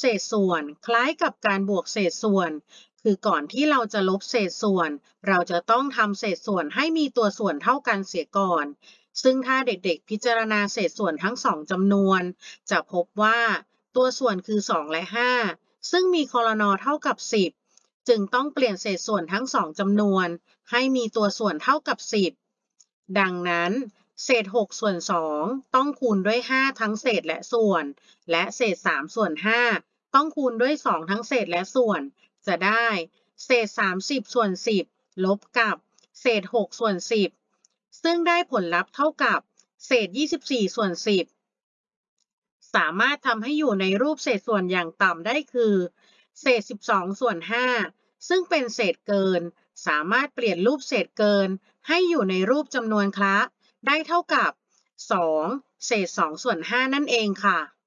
เศษส่วนคล้ายกับการบวกเศษส่วนคือก่อนที่เราจะลบเศษส่วนเราจะต้องทำเศษส่วนให้มีตัวส่วนเท่ากันเสียก่อนซึ่งถ้าเด็กๆพิจารณาเศษส่วนทั้งสองจำนวนจะพบว่าตัวส่วนคือ2และ5ซึ่งมีคลนเท่ากับ10จึงต้องเปลี่ยนเศษส่วนทั้งสองจำนวนให้มีตัวส่วนเท่ากับ10ดังนั้นเศษ6ส่วน2ต้องคูณด้วย5ทั้งเศษและส่วนและเศษ3ส่วน5ต้องคูณด้วย2ทั้งเศษและส่วนจะได้เศษ30ส่วน10ลบกับเศษ6ส่วน10ซึ่งได้ผลลัพธ์เท่ากับเศษ24ส่วน10สามารถทำให้อยู่ในรูปเศษส่วนอย่างต่ำได้คือเศษ12ส่วน5ซึ่งเป็นเศษเกินสามารถเปลี่ยนรูปเศษเกินให้อยู่ในรูปจำนวนคละได้เท่ากับ2เศษ2ส่วน5นั่นเองค่ะ